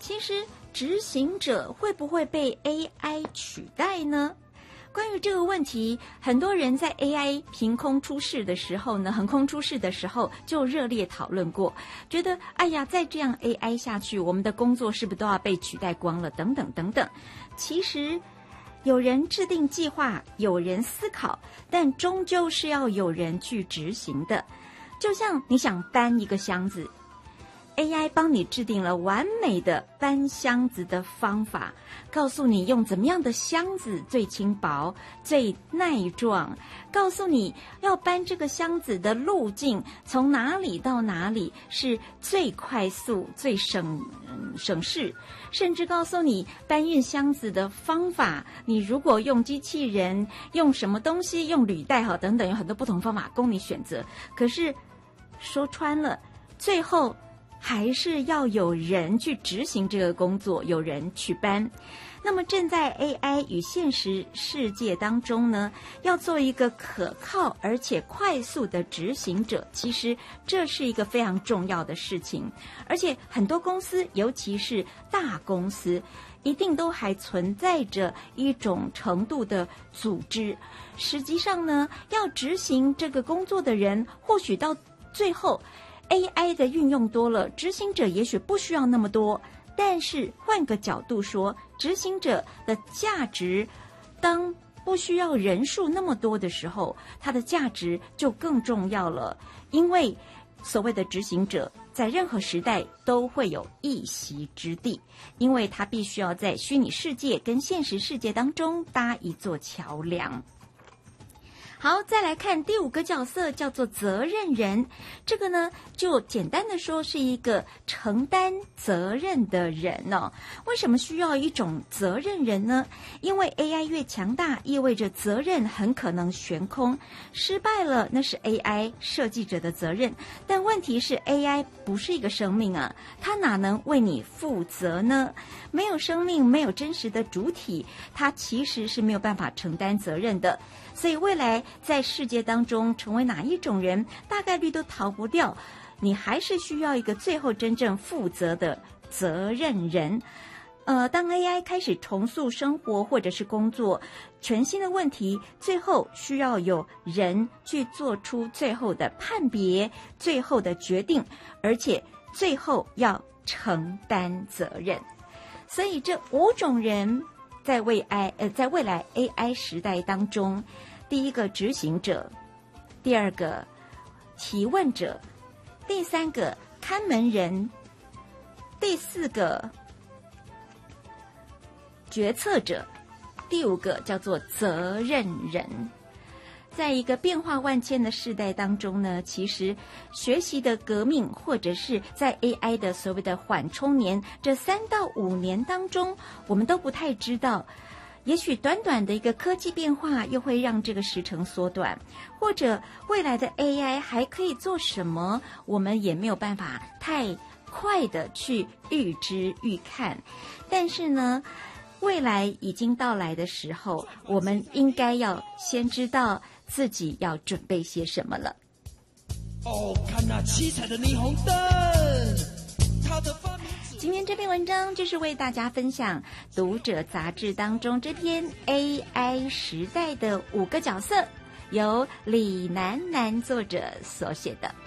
其实执行者会不会被 AI 取代呢？关于这个问题，很多人在 AI 凭空出世的时候呢，横空出世的时候就热烈讨论过，觉得哎呀，再这样 AI 下去，我们的工作是不是都要被取代光了？等等等等。其实有人制定计划，有人思考，但终究是要有人去执行的。就像你想搬一个箱子， AI 帮你制定了完美的搬箱子的方法，告诉你用怎么样的箱子最轻薄、最耐撞，告诉你要搬这个箱子的路径，从哪里到哪里是最快速、最省事，甚至告诉你搬运箱子的方法，你如果用机器人、用什么东西、用履带等等，有很多不同方法供你选择。可是说穿了，最后还是要有人去执行这个工作，有人去搬。那么正在 AI 与现实世界当中呢，要做一个可靠而且快速的执行者，其实这是一个非常重要的事情。而且很多公司，尤其是大公司，一定都还存在着一种程度的组织。实际上呢，要执行这个工作的人，或许到最后AI 的运用多了，执行者也许不需要那么多。但是换个角度说，执行者的价值，当不需要人数那么多的时候，它的价值就更重要了。因为所谓的执行者在任何时代都会有一席之地，因为他必须要在虚拟世界跟现实世界当中搭一座桥梁。好，再来看第5个角色，叫做责任人。这个呢，就简单的说是一个承担责任的人哦。为什么需要一种责任人呢？因为 AI 越强大，意味着责任很可能悬空，失败了那是 AI 设计者的责任。但问题是 AI 不是一个生命啊，它哪能为你负责呢？没有生命，没有真实的主体，它其实是没有办法承担责任的。所以未来在世界当中成为哪一种人，大概率都逃不掉，你还是需要一个最后真正负责的责任人。当 AI 开始重塑生活或者是工作，全新的问题，最后需要有人去做出最后的判别、最后的决定，而且最后要承担责任。所以这5种人在未来 AI 时代当中，第一个执行者，第2个提问者，第3个看门人，第4个决策者，第5个叫做责任人。在一个变化万千的世代当中呢，其实学习的革命，或者是在 AI 的所谓的缓冲年，这3到5年当中，我们都不太知道。也许短短的一个科技变化又会让这个时程缩短，或者未来的 AI 还可以做什么，我们也没有办法太快的去预知预看。但是呢，未来已经到来的时候，我们应该要先知道自己要准备些什么了。 哦，看那七彩的霓虹灯，它的发明。 今天这篇文章就是为大家分享《读者》杂志当中这篇 AI 时代的5个角色，由李楠楠作者所写的。